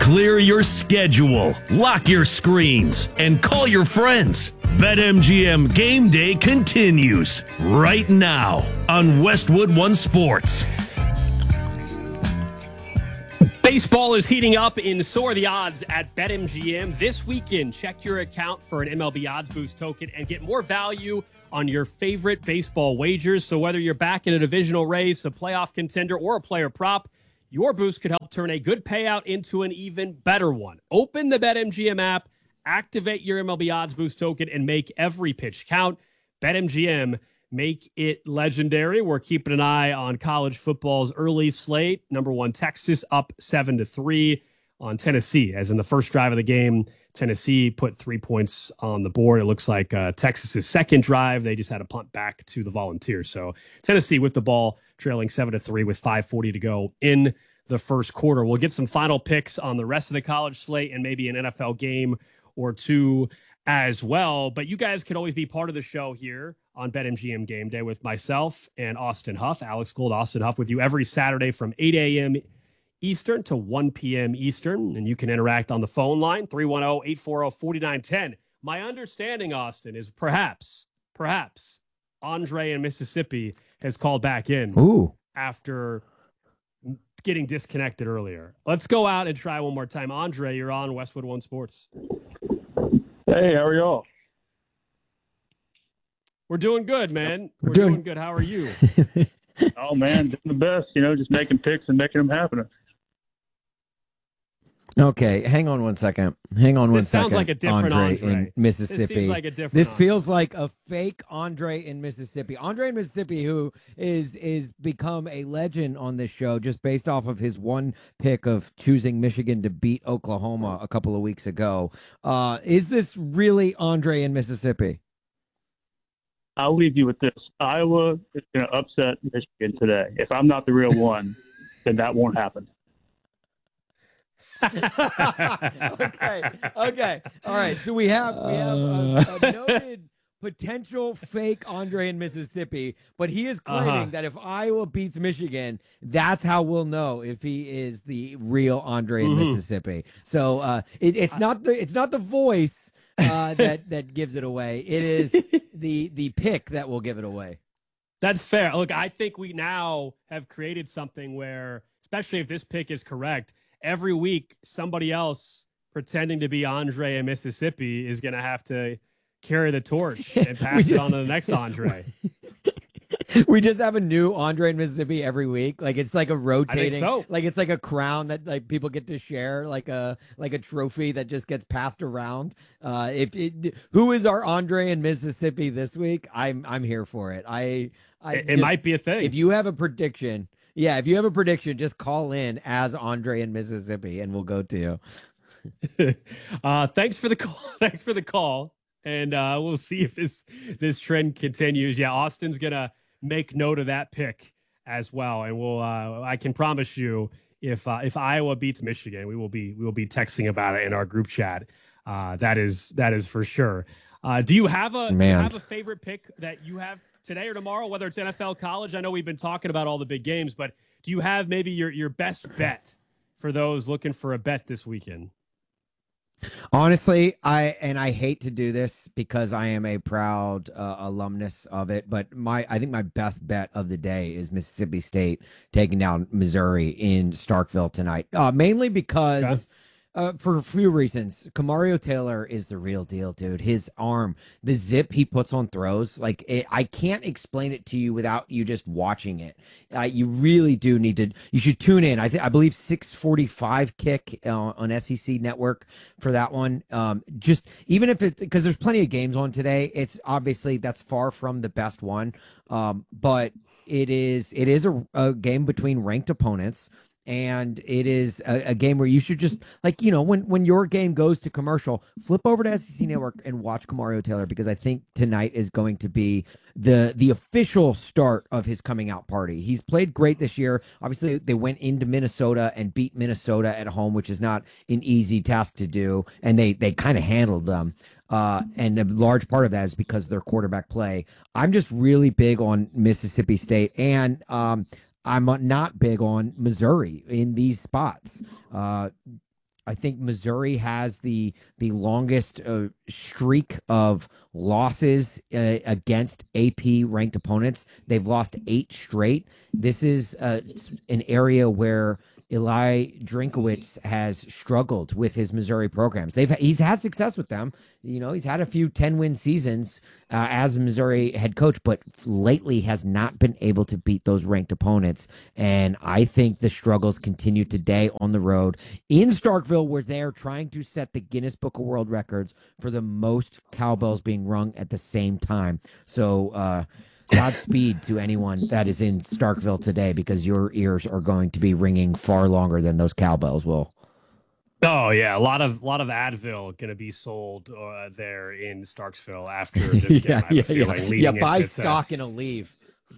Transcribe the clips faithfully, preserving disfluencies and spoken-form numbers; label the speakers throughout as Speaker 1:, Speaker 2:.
Speaker 1: Clear your schedule, lock your screens, and call your friends. BetMGM Game Day continues right now on Westwood One Sports.
Speaker 2: Baseball is heating up in So Are the Odds at BetMGM this weekend. Check your account for an M L B Odds Boost token and get more value on your favorite baseball wagers. So whether you're back in a divisional race, a playoff contender, or a player prop, your boost could help turn a good payout into an even better one. Open the BetMGM app, activate your M L B Odds Boost token, and make every pitch count. BetMGM, make it legendary. We're keeping an eye on college football's early slate. Number one, Texas up seven to three on Tennessee. As in the first drive of the game, Tennessee put three points on the board. It looks like uh, Texas's second drive, they just had a punt back to the Volunteers. So Tennessee with the ball, trailing seven to three with five forty to go in the first quarter. We'll get some final picks on the rest of the college slate and maybe an N F L game or two as well. But you guys can always be part of the show here on BetMGM Game Day with myself and Austin Huff. Alex Gold, Austin Huff with you every Saturday from eight a.m. Eastern to one p.m. Eastern. And you can interact on the phone line, three one zero, eight four zero, four nine one zero. My understanding, Austin, is perhaps, perhaps Andre in Mississippi has called back in
Speaker 3: Ooh.
Speaker 2: after getting disconnected earlier. Let's go out and try one more time. Andre, you're on Westwood One Sports.
Speaker 4: Hey, how are y'all?
Speaker 2: We're doing good, man.
Speaker 3: We're,
Speaker 2: We're
Speaker 3: doing...
Speaker 2: doing good. How are you?
Speaker 4: Oh, man, doing the best, you know, just making picks and making them happen.
Speaker 3: Okay, hang on one second. Hang on one
Speaker 2: this
Speaker 3: second.
Speaker 2: sounds like a different
Speaker 3: Andre,
Speaker 2: Andre.
Speaker 3: in Mississippi.
Speaker 2: This seems like a different
Speaker 3: This
Speaker 2: Andre.
Speaker 3: feels like a fake Andre in Mississippi. Andre in Mississippi, who is is become a legend on this show just based off of his one pick of choosing Michigan to beat Oklahoma a couple of weeks ago. Uh, is this really Andre in Mississippi?
Speaker 4: I'll leave you with this. Iowa is going to upset Michigan today. If I'm not the real one, then that won't happen.
Speaker 3: okay. Okay. All right. So we have we have a, a noted potential fake Andre in Mississippi, but he is claiming
Speaker 2: Uh-huh.
Speaker 3: that if Iowa beats Michigan, that's how we'll know if he is the real Andre in
Speaker 2: Mhm.
Speaker 3: Mississippi. So uh, it, it's not the it's not the voice uh, that that gives it away. It is the the pick that will give it away.
Speaker 2: That's fair. Look, I think we now have created something where, especially if this pick is correct, every week somebody else pretending to be Andre in Mississippi is going to have to carry the torch and pass
Speaker 3: just,
Speaker 2: it on to the next Andre.
Speaker 3: We just have a new Andre in Mississippi every week. Like it's like a rotating,
Speaker 2: so.
Speaker 3: like it's like a crown that like people get to share, like a like a trophy that just gets passed around. Uh, if it, who is our Andre in Mississippi this week? I'm I'm here for it. I, I
Speaker 2: It, it
Speaker 3: just-
Speaker 2: might be a thing.
Speaker 3: If you have a prediction, yeah, if you have a prediction, just call in as Andre in Mississippi, and we'll go to you.
Speaker 2: uh, thanks for the call. Thanks for the call, and uh, we'll see if this this trend continues. Yeah, Austin's gonna make note of that pick as well, and we'll. Uh, I can promise you, if uh, if Iowa beats Michigan, we will be we will be texting about it in our group chat. Uh, that is that is for sure. Uh, do you have a do you
Speaker 3: Man.
Speaker 2: have a favorite pick that you have today or tomorrow, whether it's N F L, college? I know we've been talking about all the big games, but do you have maybe your your best bet for those looking for a bet this weekend?
Speaker 3: Honestly, I and I hate to do this because I am a proud uh, alumnus of it, but my I think my best bet of the day is Mississippi State taking down Missouri in Starkville tonight. Uh, mainly because
Speaker 2: Okay.
Speaker 3: uh, for a few reasons. Kamario Taylor is the real deal, dude. His arm, the zip he puts on throws, like it, I can't explain it to you without you just watching it. Uh, you really do need to. You should tune in. I think I believe six forty-five kick uh, on S E C Network for that one. Um, just even if it because there's plenty of games on today. It's obviously that's far from the best one, um, but it is it is a, a game between ranked opponents. And it is a, a game where you should just like, you know, when, when your game goes to commercial, flip over to S E C Network and watch Kamario Taylor, because I think tonight is going to be the the official start of his coming out party. He's played great this year. Obviously, they went into Minnesota and beat Minnesota at home, which is not an easy task to do. And they, they kind of handled them. Uh, and a large part of that is because of their quarterback play. I'm just really big on Mississippi State, and um, I'm not big on Missouri in these spots. Uh, I think Missouri has the the longest uh, streak of losses uh, against A P ranked opponents. They've lost eight straight. This is uh, an area where Eli Drinkowitz has struggled with his Missouri programs. They've he's had success with them. You know, he's had a few ten win seasons uh, as a Missouri head coach, but lately has not been able to beat those ranked opponents. And I think the struggles continue today on the road in Starkville, where they're trying to set the Guinness Book of World Records for the most cowbells being rung at the same time. So, uh, Godspeed to anyone that is in Starkville today, because your ears are going to be ringing far longer than those cowbells will.
Speaker 2: Oh yeah, a lot of lot of Advil going to be sold uh, there in Starksville after this game.
Speaker 3: yeah,
Speaker 2: I have a
Speaker 3: yeah,
Speaker 2: feeling
Speaker 3: yeah.
Speaker 2: leading
Speaker 3: Buy
Speaker 2: into-
Speaker 3: stock and a leave.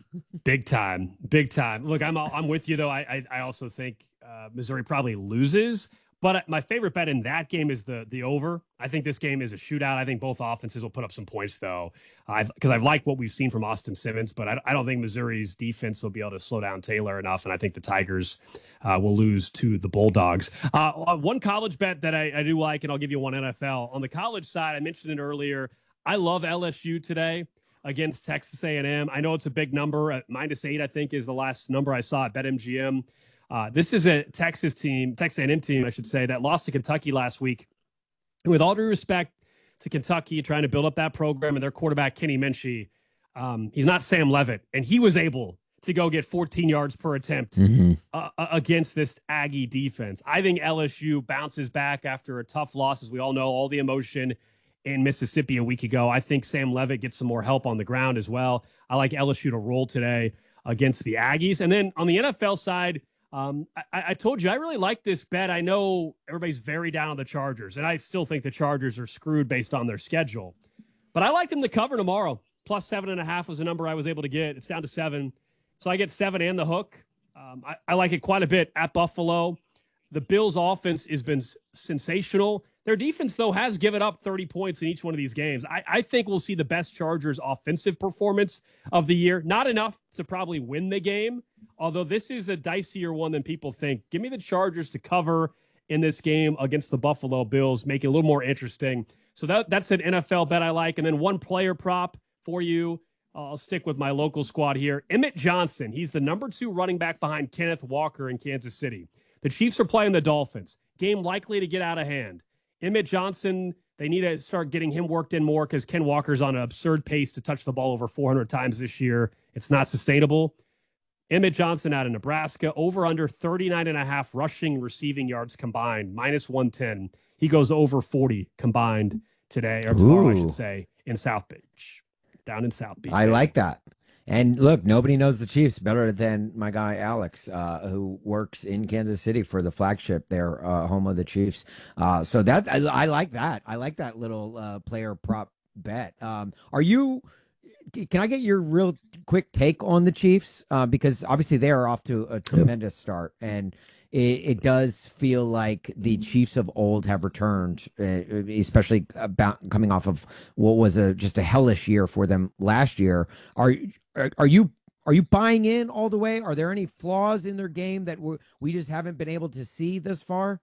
Speaker 2: Big time, big time. Look, I'm I'm with you though. I I, I also think uh, Missouri probably loses. But my favorite bet in that game is the the over. I think this game is a shootout. I think both offenses will put up some points, though, I've because I've liked what we've seen from Austin Simmons. But I, I don't think Missouri's defense will be able to slow down Taylor enough, and I think the Tigers uh, will lose to the Bulldogs. Uh, one college bet that I, I do like, and I'll give you one N F L. On the college side, I mentioned it earlier. I love L S U today against Texas A and M. I know it's a big number. At minus eight, I think, is the last number I saw at BetMGM. Uh, this is a Texas team, Texas A and M team, I should say, that lost to Kentucky last week. And with all due respect to Kentucky, trying to build up that program and their quarterback, Kenny Minchey, um, he's not Sam Levitt. And he was able to go get fourteen yards per attempt
Speaker 3: mm-hmm.
Speaker 2: uh, against this Aggie defense. I think L S U bounces back after a tough loss, as we all know, all the emotion in Mississippi a week ago. I think Sam Levitt gets some more help on the ground as well. I like L S U to roll today against the Aggies. And then on the N F L side, Um, I, I told you, I really like this bet. I know everybody's very down on the Chargers, and I still think the Chargers are screwed based on their schedule. But I like them to cover tomorrow. Plus seven and a half was the number I was able to get. It's down to seven. So I get seven and the hook. Um, I, I like it quite a bit at Buffalo. The Bills' offense has been sensational. Their defense, though, has given up thirty points in each one of these games. I, I think we'll see the best Chargers offensive performance of the year. Not enough to probably win the game, although this is a dicier one than people think. Give me the Chargers to cover in this game against the Buffalo Bills, make it a little more interesting. So that that's an N F L bet I like. And then one player prop for you. I'll stick with my local squad here. Emmett Johnson. He's the number two running back behind Kenneth Walker in Kansas City. The Chiefs are playing the Dolphins. Game likely to get out of hand. Emmett Johnson, they need to start getting him worked in more because Ken Walker's on an absurd pace to touch the ball over four hundred times this year. It's not sustainable. Emmett Johnson out of Nebraska, over under thirty-nine and a half rushing, receiving yards combined, minus one ten. He goes over forty combined today, or tomorrow, Ooh. I should say, in South Beach, down in South Beach.
Speaker 3: I like that. And look, nobody knows the Chiefs better than my guy Alex, uh, who works in Kansas City for the flagship there, uh, home of the Chiefs. Uh, so that I, I like that. I like that little uh, player prop bet. Um, are you? Can I get your real quick take on the Chiefs? Uh, because obviously they are off to a tremendous start, and it, it does feel like the Chiefs of old have returned, uh, especially about coming off of what was a just a hellish year for them last year. Are are, are you are you buying in all the way? Are there any flaws in their game that we we just haven't been able to see this far?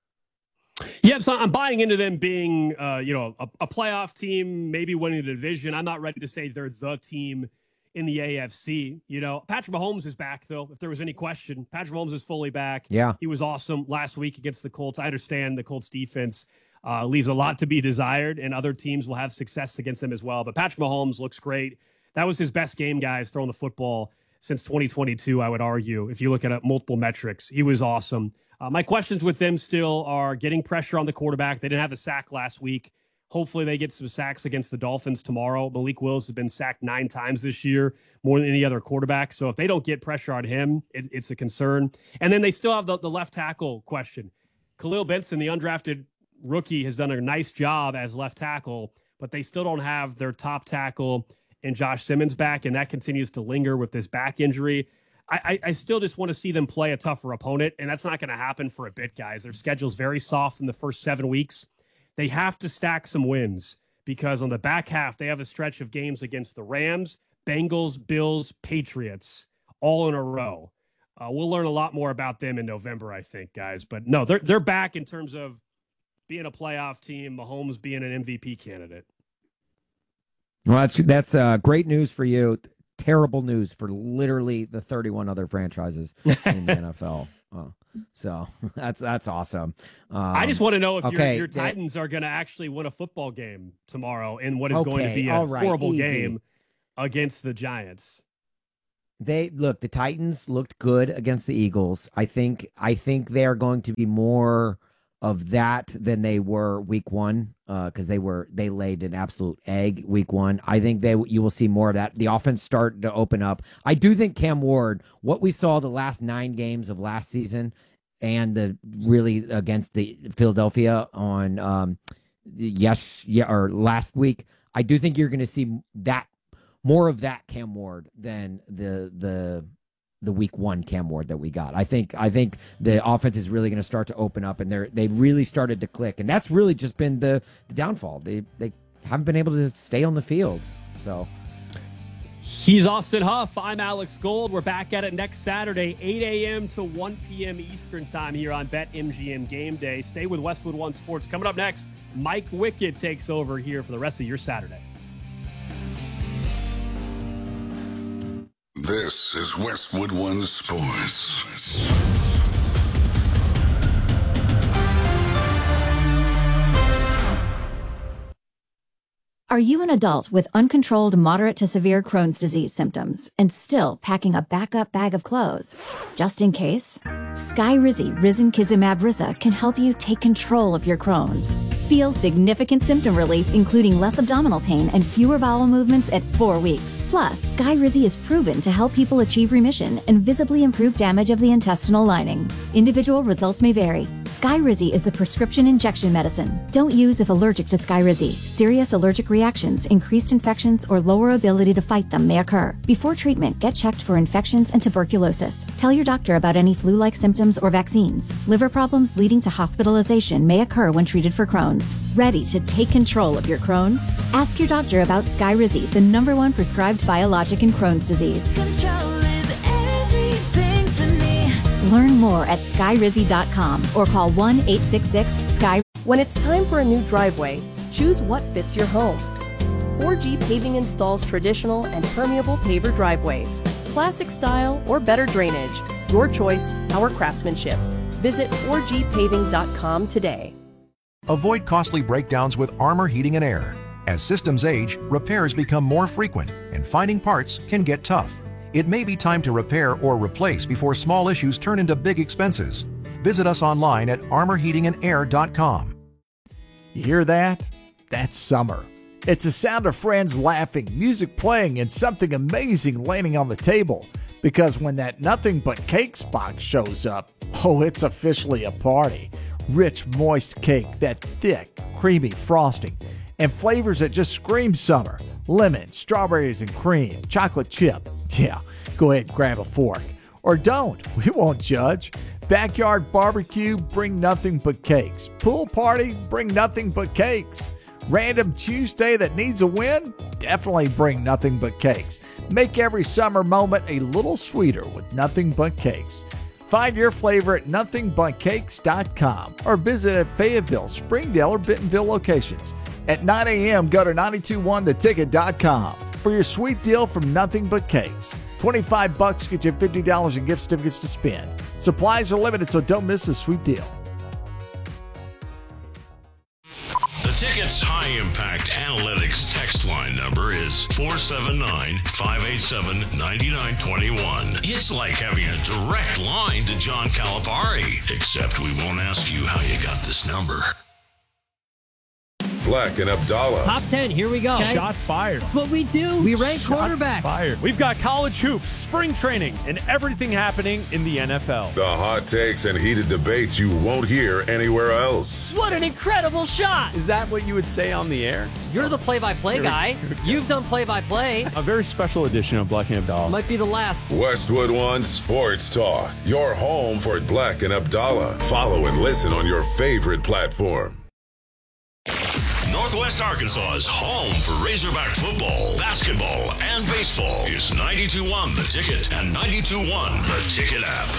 Speaker 2: Yeah, so I'm buying into them being, uh, you know, a, a playoff team, maybe winning the division. I'm not ready to say they're the team in the A F C. You know, Patrick Mahomes is back, though, if there was any question. Patrick Mahomes is fully back.
Speaker 3: Yeah.
Speaker 2: He was awesome last week against the Colts. I understand the Colts defense uh, leaves a lot to be desired, and other teams will have success against them as well. But Patrick Mahomes looks great. That was his best game, guys, throwing the football since twenty twenty-two, I would argue. If you look at multiple metrics, he was awesome. Uh, my questions with them still are getting pressure on the quarterback. They didn't have a sack last week. Hopefully they get some sacks against the Dolphins tomorrow. Malik Willis has been sacked nine times this year, more than any other quarterback. So if they don't get pressure on him, it, it's a concern. And then they still have the, the left tackle question. Khalil Benson, the undrafted rookie, has done a nice job as left tackle, but they still don't have their top tackle and Josh Simmons back, and that continues to linger with this back injury. I, I still just want to see them play a tougher opponent, and that's not going to happen for a bit, guys. Their schedule's very soft in the first seven weeks. They have to stack some wins because on the back half, they have a stretch of games against the Rams, Bengals, Bills, Patriots, all in a row. Uh, we'll learn a lot more about them in November, I think, guys. But no, they're they're back in terms of being a playoff team, Mahomes being an M V P candidate.
Speaker 3: Well, that's that's uh, great news for you. Terrible news for literally the thirty-one other franchises in the N F L. Oh, so that's that's awesome. Um,
Speaker 2: I just want to know if
Speaker 3: okay,
Speaker 2: your, your
Speaker 3: that,
Speaker 2: Titans are going to actually win a football game tomorrow in what is
Speaker 3: okay,
Speaker 2: going to be a
Speaker 3: right,
Speaker 2: horrible
Speaker 3: easy.
Speaker 2: game against the Giants.
Speaker 3: They look, the Titans looked good against the Eagles. I think I think they are going to be more of that than they were week one, because uh, they were they laid an absolute egg week one. I think they you will see more of that. The offense start to open up. I do think Cam Ward, what we saw the last nine games of last season, and the really against the Philadelphia on um, yes yeah or last week, I do think you're going to see that. More of that Cam Ward than the the the week one Cam Ward that we got. I think I think the offense is really going to start to open up, and they're they really started to click, and that's really just been the, the downfall. They they haven't been able to stay on the field. So
Speaker 2: he's Austin Huff. I'm Alex Gold. We're back at it next Saturday, eight a.m. to one p.m. Eastern time here on BetMGM Game Day. Stay with Westwood One Sports. Coming up next, Mike Wickett takes over here for the rest of your Saturday.
Speaker 5: This is Westwood One Sports.
Speaker 6: Are you an adult with uncontrolled moderate to severe Crohn's disease symptoms and still packing a backup bag of clothes? Just in case? Skyrizi Risankizumab Riza can help you take control of your Crohn's. Feel significant symptom relief, including less abdominal pain and fewer bowel movements at four weeks. Plus, Skyrizi is proven to help people achieve remission and visibly improve damage of the intestinal lining. Individual results may vary. Skyrizi is a prescription injection medicine. Don't use if allergic to Skyrizi. Serious allergic reactions, increased infections, or lower ability to fight them may occur. Before treatment, get checked for infections and tuberculosis. Tell your doctor about any flu-like symptoms or vaccines. Liver problems leading to hospitalization may occur when treated for Crohn's. Ready to take control of your Crohn's? Ask your doctor about Skyrizi, the number one prescribed biologic in Crohn's disease.
Speaker 7: Control is everything to me.
Speaker 6: Learn more at skyrizi dot com or call one eight six six sky.
Speaker 8: When it's time for a new driveway, choose what fits your home. four G Paving installs traditional and permeable paver driveways, classic style or better drainage. Your choice, our craftsmanship. Visit four G paving dot com today.
Speaker 9: Avoid costly breakdowns with Armor Heating and Air. As systems age, repairs become more frequent, and finding parts can get tough. It may be time to repair or replace before small issues turn into big expenses. Visit us online at armor heating and air dot com.
Speaker 10: You hear that? That's summer. It's the sound of friends laughing, music playing, and something amazing landing on the table. Because when that Nothing But Cakes box shows up, oh, it's officially a party. Rich, moist cake, that thick, creamy frosting, and flavors that just scream summer. Lemon, strawberries and cream, chocolate chip. Yeah, go ahead and grab a fork. Or don't, we won't judge. Backyard barbecue, bring nothing but cakes. Pool party, bring nothing but cakes. Random Tuesday that needs a win? Definitely bring nothing but cakes. Make every summer moment a little sweeter with Nothing But Cakes. Find your flavor at nothing but cakes dot com or visit at Fayetteville, Springdale, or Bentonville locations. At nine a.m., go to nine two one the ticket dot com for your sweet deal from Nothing But Cakes. twenty-five bucks get you fifty dollars in gift certificates to spend. Supplies are limited, so don't miss this sweet deal.
Speaker 5: The Ticket's high-impact analytics text line number is four seven nine, five eight seven, nine nine two one. It's like having a direct line to John Calipari, except we won't ask you how you got this number. Black and Abdallah.
Speaker 11: Top ten, here we go.
Speaker 12: Okay. Shots fired.
Speaker 11: That's what we do. We rank
Speaker 12: Shots
Speaker 11: quarterbacks.
Speaker 12: Fired. We've got college hoops, spring training, and everything happening in the N F L.
Speaker 5: The hot takes and heated debates you won't hear anywhere else.
Speaker 11: What an incredible shot.
Speaker 12: Is that what you would say on the air?
Speaker 11: You're the play-by-play guy. You've done play-by-play.
Speaker 12: A very special edition of Black and Abdallah.
Speaker 11: Might be the last.
Speaker 5: Westwood One Sports Talk. Your home for Black and Abdallah. Follow and listen on your favorite platform. Northwest Arkansas's home for Razorback football, basketball, and baseball is ninety-two point one The Ticket and ninety-two point one The Ticket app.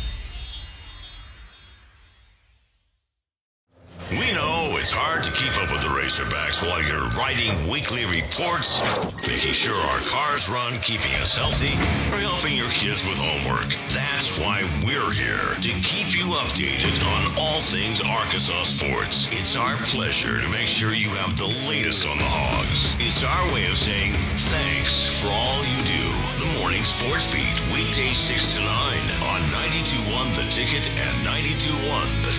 Speaker 5: We know it's hard to keep up with the Razorbacks while you're writing weekly reports, making sure our cars run, keeping us healthy, or helping your kids with homework. That's why we're here, to keep you updated on all things Arkansas sports. It's our pleasure to make sure you have the latest on the Hogs. It's our way of saying thanks for all you do. The Morning Sports Beat, weekdays six to nine on ninety-two point one The Ticket and ninety-two point one The